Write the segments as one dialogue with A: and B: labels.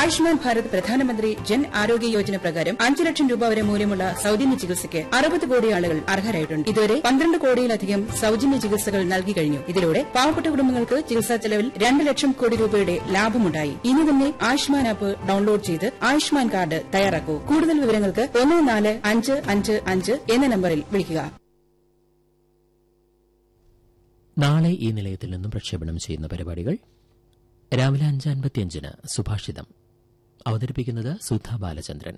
A: ആയുഷ്മാൻ ഭാരത് പ്രധാനമന്ത്രി ജൻ ആരോഗ്യ യോജന പ്രകാരം 5 ലക്ഷം രൂപ വരെ മൂല്യമുള്ള സൌജന്യ ചികിത്സയ്ക്ക് 60 കോടി ആളുകൾ അർഹരായിട്ടുണ്ട്. ഇതുവരെ 12 കോടിയിലധികം സൌജന്യ ചികിത്സകൾ നൽകി കഴിഞ്ഞു. ഇതിലൂടെ പാവപ്പെട്ട കുടുംബങ്ങൾക്ക് ചികിത്സാ ചെലവിൽ 2 ലക്ഷം കോടി രൂപയുടെ ലാഭമുണ്ടായി. ഇനി തന്നെ ആയുഷ്മാൻ ആപ്പ് ഡൌൺലോഡ് ചെയ്ത് ആയുഷ്മാൻ കാർഡ് തയ്യാറാക്കൂ. കൂടുതൽ വിവരങ്ങൾക്ക് 14555 എന്ന നമ്പറിൽ വിളിക്കുക.
B: നാളെ ഈ നിലയത്തിൽ നിന്നും പ്രക്ഷേപണം ചെയ്യുന്ന പരിപാടികൾ: രാവിലെ 5:55 സുഭാഷിതം, അവതരിപ്പിക്കുന്നത് സുധാ ബാലചന്ദ്രൻ.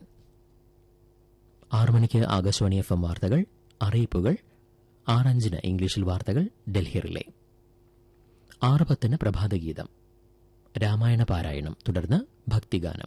B: 6 മണിക്ക് ആകാശവാണി FM വാർത്തകൾ, അറിയിപ്പുകൾ. 6:05 ഇംഗ്ലീഷിൽ വാർത്തകൾ, ഡൽഹി റിലേ. 6:10 പ്രഭാതഗീതം, രാമായണ പാരായണം, തുടർന്ന് ഭക്തിഗാനം.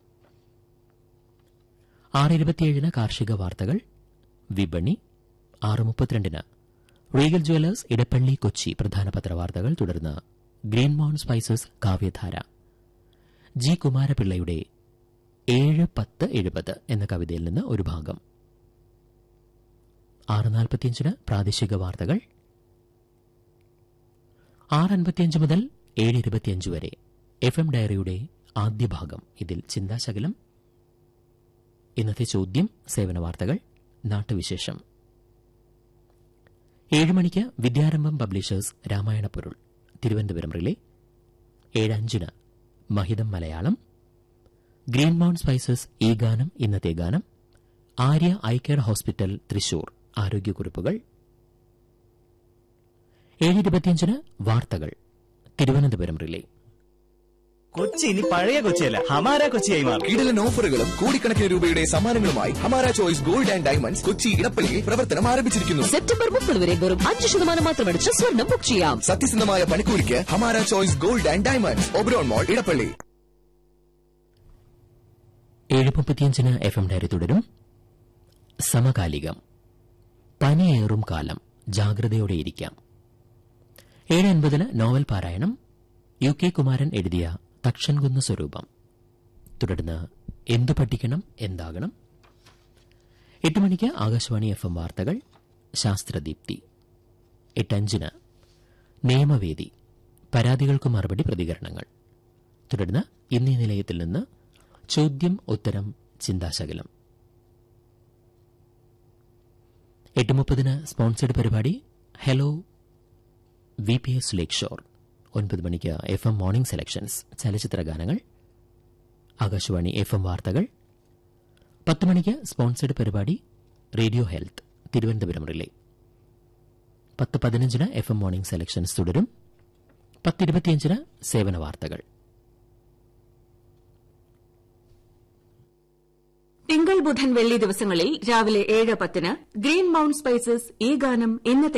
B: 6:27 കാർഷിക വാർത്തകൾ, വിപണി. 6:32 റീഗൽ ജ്വല്ലേഴ്സ് ഇടപ്പള്ളി കൊച്ചി പ്രധാന പത്രവാർത്തകൾ, തുടർന്ന് ഗ്രീൻ മൗൺ സ്പൈസസ് കാവ്യധാര. ജി കുമാരപിള്ളയുടെ 7-10-70 എന്ന കവിതയിൽ നിന്ന് ഒരു ഭാഗം. 6:45 പ്രാദേശിക വാർത്തകൾ. 6:55 മുതൽ 7:25 വരെ FM ഡയറിയുടെ ആദ്യ ഭാഗം. ഇതിൽ ചിന്താശകലം, ഇന്നത്തെ ചോദ്യം, സേവന വാർത്തകൾ, നാട്ടുവിശേഷം. 7 മണിക്ക് വിദ്യാരംഭം പബ്ലിഷേഴ്സ് രാമായണ പൊരുൾ തിരുവനന്തപുരം റിലേ. 7:05 മഹിതം മലയാളം. ഗ്രീൻ മൗണ്ട് സ്പൈസസ് ഈ ഗാനം, ഇന്നത്തെ ഗാനം. Arya eye care hospital Thrissur ആരോഗ്യക്കുറിപ്പുകൾ. 7:25 വാർത്തകൾ തിരുവനന്തപുരം റിലേ.
C: കൊച്ചി ഇനി പഴയ കൊച്ചിയല്ല, ഹമാര കൊച്ചിയായി മാറും.
D: കിടിലൻ ഓഫറുകളും കോടിക്കണക്കിന് രൂപയുടെ സമ്മാനങ്ങളുമായി Hamara choice gold and diamonds Kochi ഇടപ്പള്ളിയിൽ പ്രവർത്തനം ആരംഭിച്ചിരിക്കുന്നു.
E: സെപ്റ്റംബർ 30 വരെ വെറും 5% മാത്രമടിച്ച് സ്വർണ്ണം ബുക്ക് ചെയ്യാം.
D: സത്യസന്ധമായ പണിക്കൂലിക്ക് Hamara choice gold and diamonds, Oberon mall, Edappally.
B: 7:35 FM diary തുടരും. സമകാലികം, പനിയേറും കാലം, ജാഗ്രതയോടെയിരിക്കാം. 7:50 നോവൽ പാരായണം, UK കുമാരൻ എഴുതിയ തക്ഷൻകുന്ന് സ്വരൂപം, തുടർന്ന് എന്തു പഠിക്കണം എന്താകണം. 8 മണിക്ക് ആകാശവാണി FM വാർത്തകൾ, ശാസ്ത്രദീപ്തി. 8:05 നിയമവേദി, പരാതികൾക്ക് മറുപടി, പ്രതികരണങ്ങൾ, തുടർന്ന് ഇന്നീ നിലയത്തിൽ നിന്ന് ചോദ്യം ഉത്തരം, ചിന്താശകലം. 8:30 സ്പോൺസേഡ് പരിപാടി ഹലോ VPS ലേക്ക് ഷോർ. 9 മണിക്ക് FM മോർണിംഗ് സെലക്ഷൻസ്, ചലച്ചിത്ര ഗാനങ്ങൾ, ആകാശവാണി FM വാർത്തകൾ. 10 മണിക്ക് സ്പോൺസേഡ് പരിപാടി radio health Thiruvananthapuram relay. 10:15 FM morning selections തുടരും. 10:25 സേവന വാർത്തകൾ.
F: തിങ്കൾ, ബുധൻ, വെള്ളി ദിവസങ്ങളിൽ രാവിലെ 7:10 ഗ്രീൻ മൗണ്ട് സ്പൈസസ് ഈ ഗാനം, ഇന്നത്തെ